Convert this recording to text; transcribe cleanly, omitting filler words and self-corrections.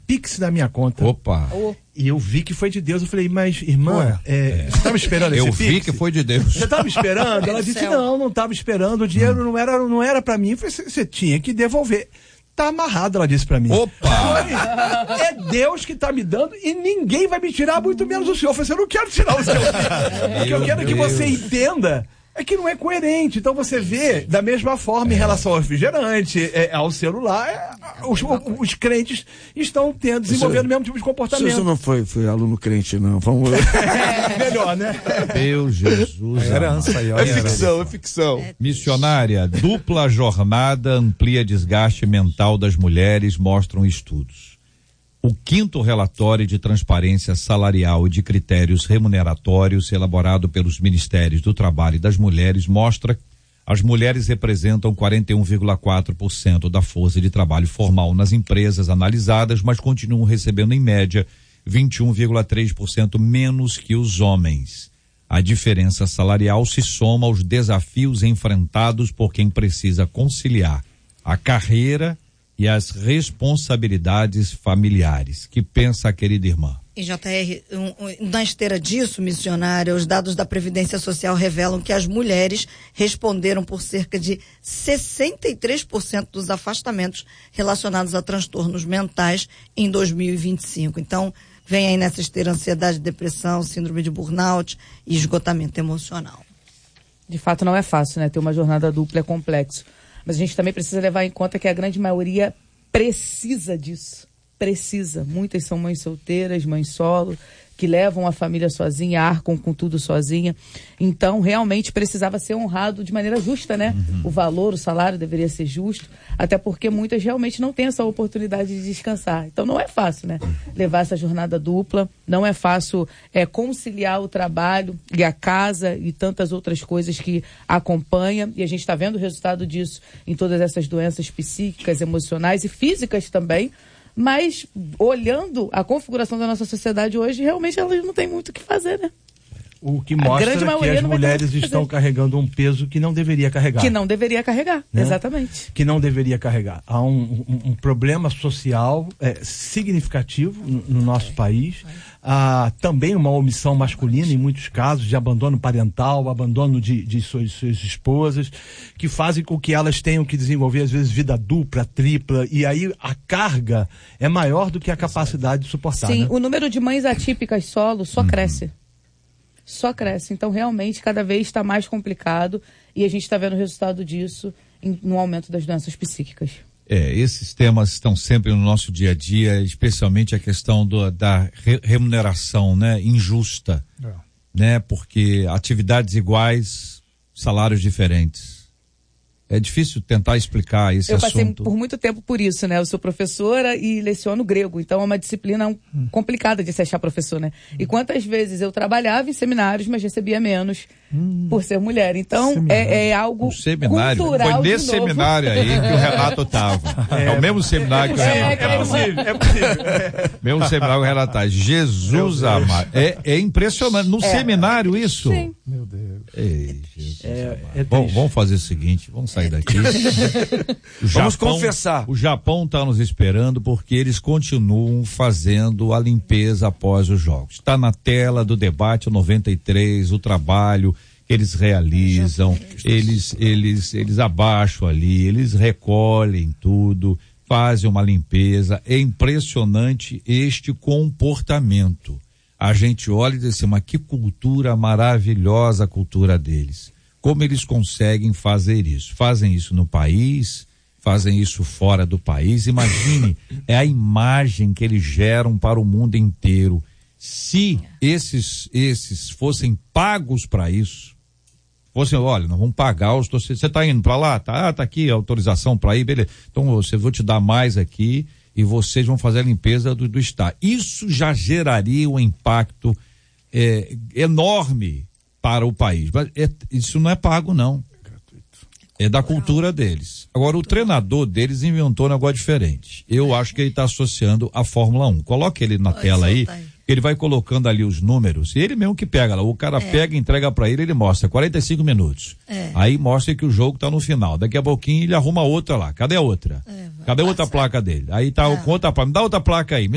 Pix na minha conta. Opa! E eu vi que foi de Deus. Eu falei, mas irmã, você estava esperando esse Pix? Eu vi que foi de Deus. Você estava esperando? Ela disse, não estava esperando. O dinheiro não era para mim. Eu falei, você tinha que devolver. Tá amarrado, ela disse pra mim. Opa! É Deus que tá me dando e ninguém vai me tirar, muito menos o senhor. Eu falei, eu não quero tirar o seu filho. O que eu quero que você entenda é que não é coerente. Então você vê da mesma forma em relação ao refrigerante, ao celular, os crentes estão desenvolvendo o mesmo tipo de comportamento. Você não foi aluno crente, não. Vamos melhor, né? Meu Jesus. É ficção. Missionária, dupla jornada amplia desgaste mental das mulheres, mostram estudos. O 5º relatório de transparência salarial e de critérios remuneratórios elaborado pelos Ministérios do Trabalho e das Mulheres mostra que as mulheres representam 41,4% da força de trabalho formal nas empresas analisadas, mas continuam recebendo em média 21,3% menos que os homens. A diferença salarial se soma aos desafios enfrentados por quem precisa conciliar a carreira e as responsabilidades familiares. Que pensa a querida irmã? E JR, na esteira disso, missionária, os dados da Previdência Social revelam que as mulheres responderam por cerca de 63% dos afastamentos relacionados a transtornos mentais em 2025. Então, vem aí nessa esteira ansiedade, depressão, síndrome de burnout e esgotamento emocional. De fato, não é fácil, né? Ter uma jornada dupla é complexo. Mas a gente também precisa levar em conta que a grande maioria precisa disso. Precisa. Muitas são mães solteiras, mães solo, que levam a família sozinha, arcam com tudo sozinha. Então, realmente precisava ser honrado de maneira justa, né? O valor, o salário deveria ser justo, até porque muitas realmente não têm essa oportunidade de descansar. Então, não é fácil, né? Levar essa jornada dupla, não é fácil conciliar o trabalho e a casa e tantas outras coisas que acompanham. E a gente está vendo o resultado disso em todas essas doenças psíquicas, emocionais e físicas também. Mas, olhando a configuração da nossa sociedade hoje, realmente elas não têm muito o que fazer, né? O que mostra que as mulheres estão carregando um peso que não deveria carregar. Que não deveria carregar, né? Exatamente. Que não deveria carregar. Há um problema social significativo no nosso país. Há também uma omissão masculina, em muitos casos, de abandono parental, abandono de suas esposas, que fazem com que elas tenham que desenvolver, às vezes, vida dupla, tripla, e aí a carga é maior do que a capacidade de suportar. Sim, né? O número de mães atípicas solo só cresce. Só cresce. Então, realmente, cada vez está mais complicado e a gente está vendo o resultado disso no aumento das doenças psíquicas. Esses temas estão sempre no nosso dia a dia, especialmente a questão da remuneração, né, injusta, né, porque atividades iguais, salários diferentes. É difícil tentar explicar esse assunto. Eu passei por muito tempo por isso, né? Eu sou professora e leciono grego, então é uma disciplina complicada de se achar professor, né? E quantas vezes eu trabalhava em seminários, mas recebia menos por ser mulher. Então, é algo cultural. Foi nesse seminário aí que o Renato estava. É o mesmo seminário que o Renato estava. É possível. Mesmo seminário que o Renato estava. Jesus amado. É impressionante. No seminário isso? Sim. Meu Deus. Ei, Jesus amado. Bom, vamos fazer o seguinte, vamos sair daqui. Vamos confessar. O Japão está nos esperando porque eles continuam fazendo a limpeza após os jogos. Está na tela do debate 93, o trabalho que eles realizam, eles abaixam ali, eles recolhem tudo, fazem uma limpeza. É impressionante este comportamento. A gente olha e diz assim, mas que cultura maravilhosa a cultura deles. Como eles conseguem fazer isso? Fazem isso no país, fazem isso fora do país. Imagine, é a imagem que eles geram para o mundo inteiro. Se esses fossem pagos para isso, fossem, olha, nós vamos pagar os torcedores. Você está indo para lá? Tá aqui a autorização para ir, beleza. Então, vou te dar mais aqui e vocês vão fazer a limpeza do estado. Isso já geraria um impacto enorme para o país, mas isso não é pago não, é da cultura deles. Agora o treinador deles inventou um negócio diferente, eu acho que ele está associando a Fórmula 1, coloque ele na tela aí, ele vai colocando ali os números, e ele mesmo que pega lá, o cara pega, entrega para ele mostra 45 minutos, aí mostra que o jogo está no final, daqui a pouquinho ele arruma outra lá, cadê a outra? Cadê a outra placa dele? Aí tá com outra placa, me dá outra placa aí,